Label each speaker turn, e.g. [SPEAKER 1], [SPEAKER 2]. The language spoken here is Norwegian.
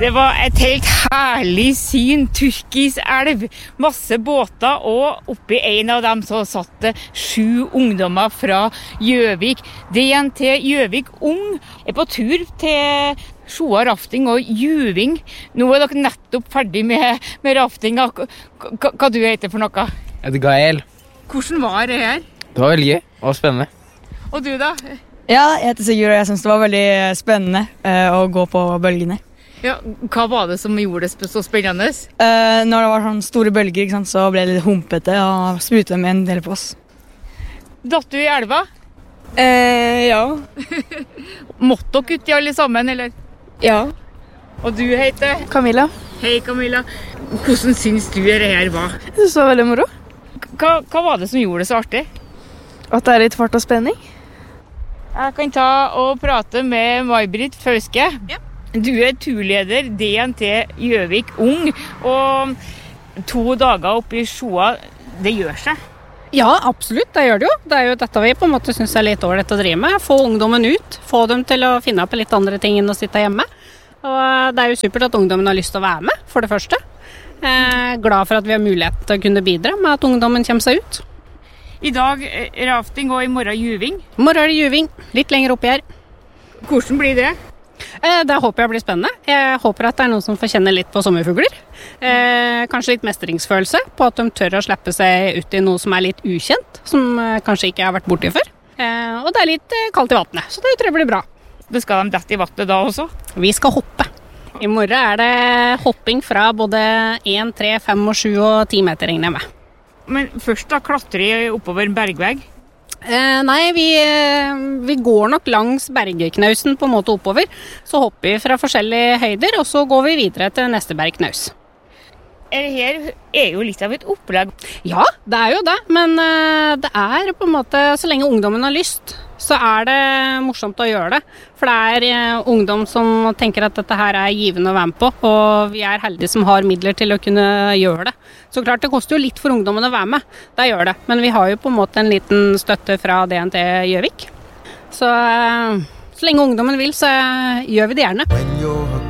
[SPEAKER 1] Det var et helt herlig syn, turkisk elv, masse båter, og oppi en av dem så satt det 7 ungdommer fra Gjøvik. DNT Gjøvik Ung er på tur til Sjoa rafting og Juving. Nå er dere nettopp ferdig med raftinga. Hva du heter for noe?
[SPEAKER 2] Jeg heter Gael.
[SPEAKER 1] Hvordan var det her?
[SPEAKER 2] Det var veldig gøy og spennende.
[SPEAKER 1] Og du da?
[SPEAKER 3] Ja, jeg heter Sigurd, og jeg synes det var veldig spennende å gå på bølgene.
[SPEAKER 1] Ja, hva var det som gjorde det så spennende?
[SPEAKER 3] Når det var sånne store bølger, ikke sant, så ble det litt humpete og sprutet med en del på oss.
[SPEAKER 1] Datt du i elva?
[SPEAKER 3] Ja.
[SPEAKER 1] Måtte dere uti alle sammen, eller?
[SPEAKER 3] Ja.
[SPEAKER 1] Og du heter?
[SPEAKER 4] Camilla.
[SPEAKER 1] Hei Camilla. Hvordan synes du det her var?
[SPEAKER 4] Jeg synes det var veldig moro.
[SPEAKER 1] Hva var det som gjorde det så artig?
[SPEAKER 4] At det er litt fart og spenning.
[SPEAKER 1] Jeg kan ta og prate med May-Britt Fauske. Ja. Du er turleder DNT Gjøvik Ung, og 2 dager oppe i Sjoa, det gjør seg.
[SPEAKER 5] Ja, absolutt, det gjør det jo. Det er jo dette vi på en måte synes er litt ålreit å drive med. Få ungdommen ut, få dem til å finne på litt andre ting enn å sitte hjemme. Og det er jo supert at ungdommen har lyst til å være med, for det første. Glad for at vi har mulighet til å kunne bidra med at ungdommen kommer seg ut.
[SPEAKER 1] I dag rafting og i morgen Juving.
[SPEAKER 5] I morgen er det Juving, litt lenger oppi her.
[SPEAKER 1] Hvordan blir det?
[SPEAKER 5] Det håper jeg blir spennende. Jeg håper at det er noen som får kjenne litt på sommerfugler. Kanskje litt mestringsfølelse på at de tør å slippe seg ut i noe som er litt ukjent, som kanskje ikke har vært borti før. Og det er litt kaldt i vannet, så det tror jeg blir bra.
[SPEAKER 1] Det skal de dette i vannet da også?
[SPEAKER 5] Vi skal hoppe. I morgen er det hopping fra både 1, 3, 5, 7 og 10 meter regner jeg med.
[SPEAKER 1] Men først da klatrer jeg oppover en bergvegg?
[SPEAKER 5] Nei, vi går nok langs bergknausen på en måte oppover. Så hopper vi fra forskjellige høyder, og så går vi videre til neste bergknaus.
[SPEAKER 1] Det her er jo litt av et opplegg.
[SPEAKER 5] Ja, det er jo det, men det er på en måte, så lenge ungdommen har lyst, så er det morsomt å gjøre det. For det er ungdom som tenker at dette her er givende å være med på, og vi er heldige som har midler til å kunne gjøre det. Så klart, det koster jo litt for ungdommen å være med, det gjør det. Men vi har jo på en måte en liten støtte fra DNT Gjøvik. Så lenge ungdommen vil, så gjør vi det gjerne.